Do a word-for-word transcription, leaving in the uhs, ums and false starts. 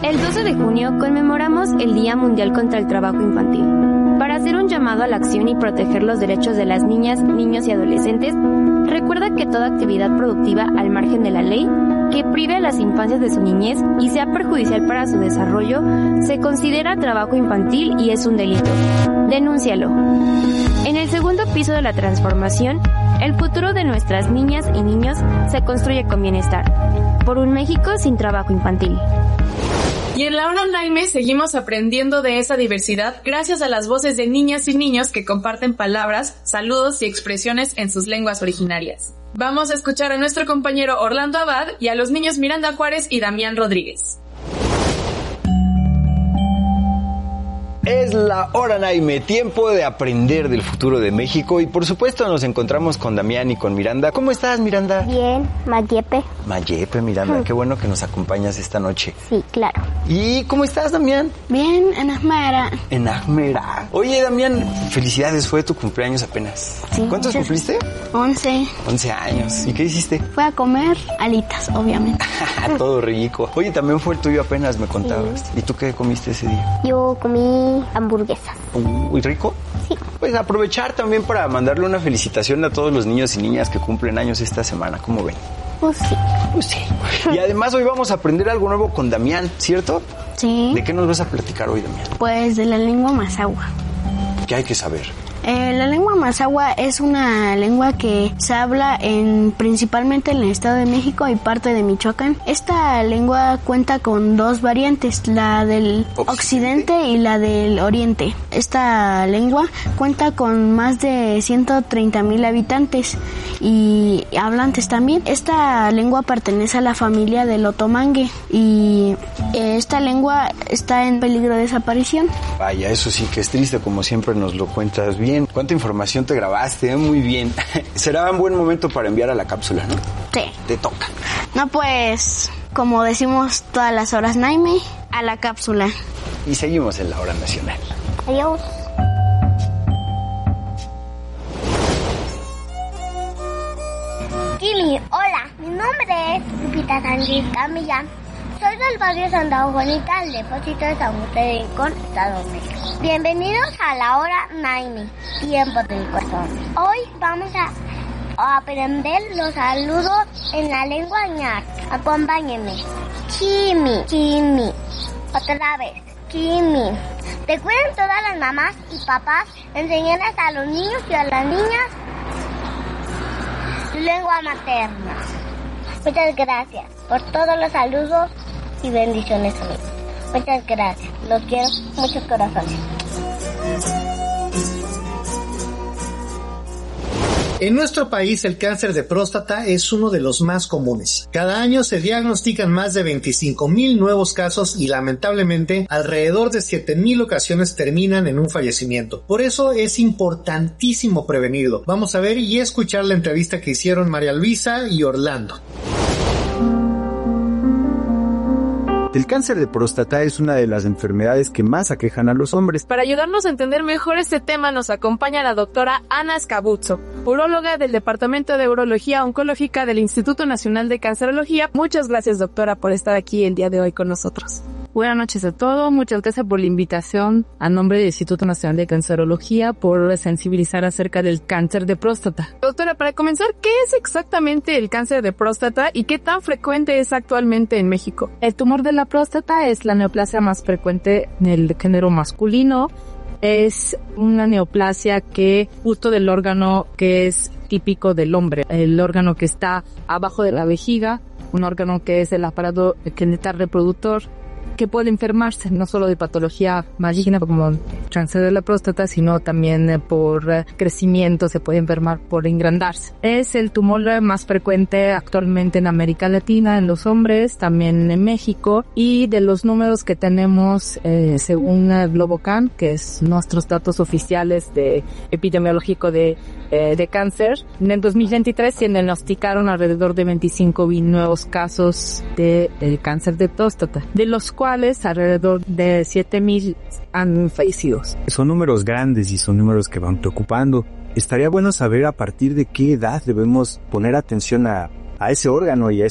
El doce de junio conmemoramos el Día Mundial contra el Trabajo Infantil. Para hacer un llamado a la acción y proteger los derechos de las niñas, niños y adolescentes, recuerda que toda actividad productiva al margen de la ley, que prive a las infancias de su niñez y sea perjudicial para su desarrollo, se considera trabajo infantil y es un delito. Denúncialo. En el segundo piso de la transformación, el futuro de nuestras niñas y niños se construye con bienestar. Por un México sin trabajo infantil. Y en la hora Naime seguimos aprendiendo de esa diversidad gracias a las voces de niñas y niños que comparten palabras, saludos y expresiones en sus lenguas originarias. Vamos a escuchar a nuestro compañero Orlando Abad y a los niños Miranda Juárez y Damián Rodríguez. Es la hora Naime, tiempo de aprender del futuro de México y por supuesto nos encontramos con Damián y con Miranda. ¿Cómo estás, Miranda? Bien, Mayepe. Mayepe, Miranda, mm. qué bueno que nos acompañas esta noche. Sí, claro. ¿Y cómo estás, Damián? Bien, en Ajmera. En Ajmera. Oye, Damián, felicidades, fue tu cumpleaños apenas. Sí. ¿Cuántos cumpliste? Once. Once años. ¿Y qué hiciste? Fue a comer alitas, obviamente. Todo rico. Oye, también fue el tuyo apenas, me contabas. Sí. ¿Y tú qué comiste ese día? Yo comí hamburguesas. ¿Muy rico? Sí. Pues aprovechar también para mandarle una felicitación a todos los niños y niñas que cumplen años esta semana. ¿Cómo ven? Pues sí. Pues sí. Y además hoy vamos a aprender algo nuevo con Damián, ¿cierto? Sí. ¿De qué nos vas a platicar hoy, Damián? Pues de la lengua mazahua. ¿Qué hay que saber? Eh, la lengua mazahua es una lengua que se habla en principalmente en el Estado de México y parte de Michoacán. Esta lengua cuenta con dos variantes, la del occidente, occidente y la del oriente. Esta lengua cuenta con más de ciento treinta mil habitantes y hablantes también. Esta lengua pertenece a la familia del otomangue y eh, esta lengua está en peligro de desaparición. Vaya, eso sí que es triste, como siempre nos lo cuentas bien. ¿Cuánta información te grabaste? ¿Eh? Muy bien. Será un buen momento para enviar a la cápsula, ¿no? Sí. Te toca. No, pues, como decimos todas las horas Naime, a la cápsula. Y seguimos en la hora nacional. Adiós. Kili, hola, mi nombre es Lupita Sánchez Camilla. Soy del barrio Santa Juanita, al depósito de San José de Rincón, Estado de México. Bienvenidos a la hora Naime, tiempo del corazón. Hoy vamos a, a aprender los saludos en la lengua ñar. Acompáñenme. Chimi, chimi. Otra vez, chimi. Recuerden todas las mamás y papás enseñarles a los niños y a las niñas lengua materna. Muchas gracias por todos los saludos y bendiciones a mí. Muchas gracias. Los quiero, muchos corazones. En nuestro país el cáncer de próstata es uno de los más comunes. Cada año se diagnostican más de veinticinco mil nuevos casos y lamentablemente alrededor de siete mil ocasiones terminan en un fallecimiento. Por eso es importantísimo prevenirlo. Vamos a ver y escuchar la entrevista que hicieron María Luisa y Orlando. El cáncer de próstata es una de las enfermedades que más aquejan a los hombres. Para ayudarnos a entender mejor este tema nos acompaña la doctora Ana Scabuzzo, uróloga del Departamento de Urología Oncológica del Instituto Nacional de Cancerología. Muchas gracias, doctora, por estar aquí el día de hoy con nosotros. Buenas noches a todos, muchas gracias por la invitación a nombre del Instituto Nacional de Cancerología por sensibilizar acerca del cáncer de próstata. Doctora, para comenzar, ¿qué es exactamente el cáncer de próstata y qué tan frecuente es actualmente en México? El tumor de la próstata es la neoplasia más frecuente en el género masculino. Es una neoplasia que justo del órgano que es típico del hombre, el órgano que está abajo de la vejiga, un órgano que es el aparato genital reproductor, que puede enfermarse no solo de patología maligna como cáncer de la próstata, sino también por crecimiento, se puede enfermar por engrandarse. Es el tumor más frecuente actualmente en América Latina, en los hombres, también en México, y de los números que tenemos eh, según Globocan, que es nuestros datos oficiales de epidemiológico de eh, de cáncer, en el dos mil veintitrés se diagnosticaron alrededor de veinticinco mil nuevos casos de, de cáncer de próstata, de los cuales alrededor de siete mil han fallecido. Son números grandes y son números que van preocupando. Estaría bueno saber a partir de qué edad debemos poner atención a, a ese órgano y a